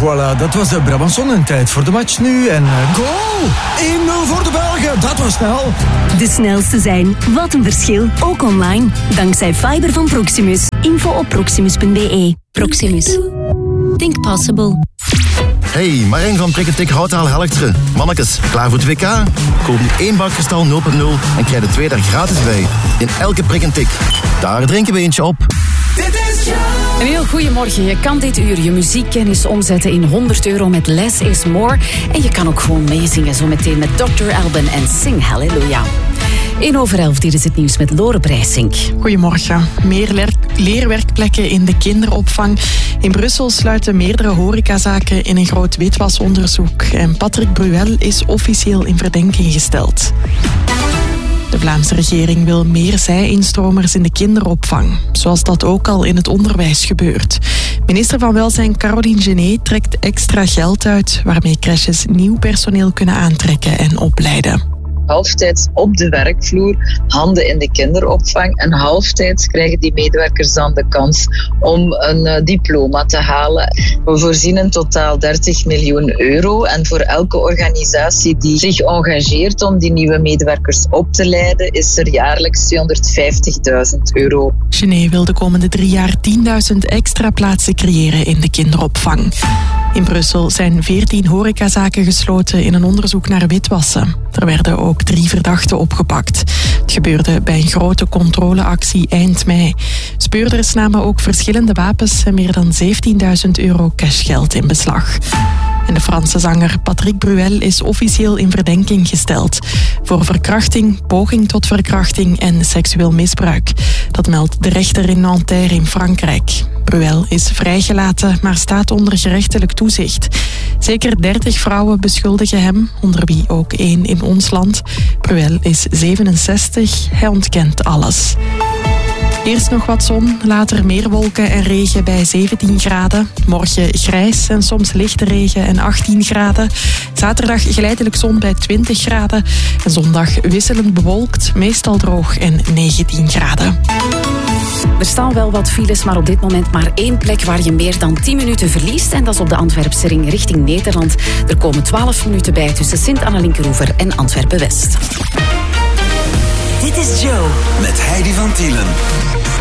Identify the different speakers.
Speaker 1: voilà, dat was de Brabançon en tijd voor de match nu. En goal! 1-0 voor de Belgen, dat was snel.
Speaker 2: De snelste zijn, wat een verschil, ook online. Dankzij fiber van Proximus. Info op proximus.be. Proximus. Think possible.
Speaker 3: Hey, Marijn van Prikketik Houtaal Helchteren. Mannekes, klaar voor het WK? Koop nu 1 bak kristal 0.0 en krijg de 2 daar gratis bij. In elke prik en tik. Daar drinken we eentje op.
Speaker 4: Een heel goeiemorgen. Je kan dit uur je muziekkennis omzetten in €100 met Less is More. En je kan ook gewoon meezingen zo meteen met Dr. Alban en Sing Hallelujah. 11:01, dit is het nieuws met Lore Breisink.
Speaker 5: Goedemorgen. Meer leerwerkplekken in de kinderopvang. In Brussel sluiten meerdere horecazaken in een groot witwasonderzoek. En Patrick Bruel is officieel in verdenking gesteld. De Vlaamse regering wil meer zij-instromers in de kinderopvang, zoals dat ook al in het onderwijs gebeurt. Minister van Welzijn Caroline Genet trekt extra geld uit, waarmee crèches nieuw personeel kunnen aantrekken en opleiden.
Speaker 6: Halftijds op de werkvloer, handen in de kinderopvang. En halftijds krijgen die medewerkers dan de kans om een diploma te halen. We voorzien in totaal €30 miljoen. En voor elke organisatie die zich engageert om die nieuwe medewerkers op te leiden, is er jaarlijks €250.000.
Speaker 5: Genet wil de komende 3 jaar 10.000 extra plaatsen creëren in de kinderopvang. In Brussel zijn 14 horecazaken gesloten in een onderzoek naar witwassen. Er werden ook 3 verdachten opgepakt. Het gebeurde bij een grote controleactie eind mei. Speurders namen ook verschillende wapens en meer dan €17.000 cashgeld in beslag. En de Franse zanger Patrick Bruel is officieel in verdenking gesteld voor verkrachting, poging tot verkrachting en seksueel misbruik. Dat meldt de rechter in Nanterre in Frankrijk. Bruel is vrijgelaten, maar staat onder gerechtelijk toezicht. Zeker 30 vrouwen beschuldigen hem, onder wie ook 1 in ons land. Bruel is 67, hij ontkent alles. Eerst nog wat zon, later meer wolken en regen bij 17 graden. Morgen grijs en soms lichte regen en 18 graden. Zaterdag geleidelijk zon bij 20 graden. En zondag wisselend bewolkt, meestal droog en 19 graden.
Speaker 4: Er staan wel wat files, maar op dit moment maar 1 plek waar je meer dan 10 minuten verliest. En dat is op de Antwerpse ring richting Nederland. Er komen 12 minuten bij tussen Sint-Anna-Linkeroever en Antwerpen-West.
Speaker 2: Dit is Joe.
Speaker 7: Met Heidi van Tielen.